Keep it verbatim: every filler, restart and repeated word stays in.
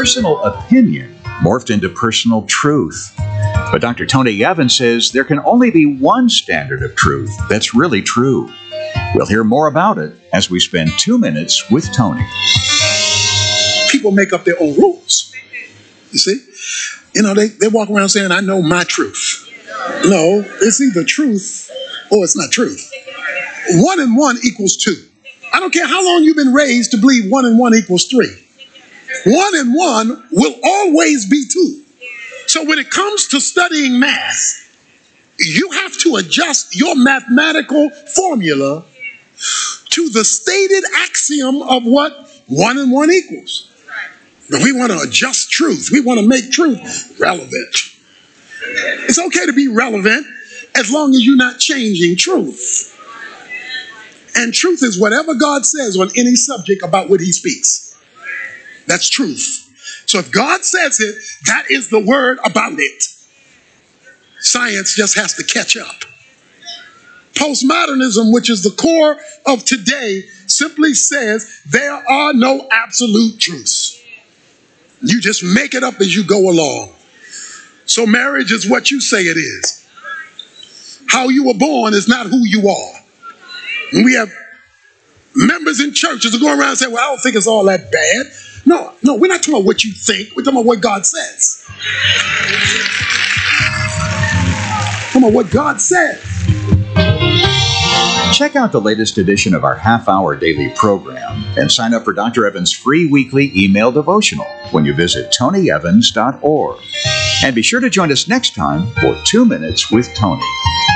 personal opinion morphed into personal truth. But Doctor Tony Evans says there can only be one standard of truth that's really true. We'll hear more about it as we spend two minutes with Tony. People make up their own rules. You see? You know, they, they walk around saying, I know my truth. No, it's either truth or it's not truth. One and one equals two. I don't care how long you've been raised to believe one and one equals three. One and one will always be two. So when it comes to studying math, you have to adjust your mathematical formula to the stated axiom of what one and one equals. But we want to adjust truth. We want to make truth relevant. It's okay to be relevant as long as you're not changing truth. And truth is whatever God says on any subject about what he speaks. That's truth. So if God says it, that is the word about it. Science just has to catch up. Postmodernism, which is the core of today, simply says there are no absolute truths. You just make it up as you go along. So marriage is what you say it is. How you were born is not who you are. And we have members in churches who go around and say, well, I don't think it's all that bad. No, no, we're not talking about what you think. We're talking about what God says. We're talking about what God says. Check out the latest edition of our half-hour daily program and sign up for Doctor Evans' free weekly email devotional when you visit tony evans dot org. And be sure to join us next time for Two Minutes with Tony.